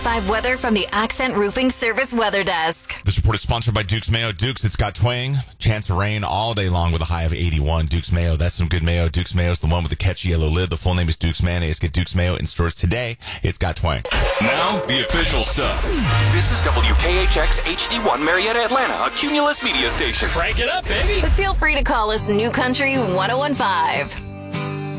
5 weather from the Accent Roofing Service Weather Desk. This report is sponsored by Duke's Mayo. Duke's, it's got twang. Chance of rain all day long with a high of 81. Duke's Mayo, that's some good mayo. Duke's Mayo is the one with the catchy yellow lid. The full name is Duke's Mayonnaise. Get Duke's Mayo in stores today. It's got twang. Now, the official stuff. This is WKHX HD1 Marietta, Atlanta, a Cumulus media station. Crank it up, baby. But feel free to call us New Country 1015.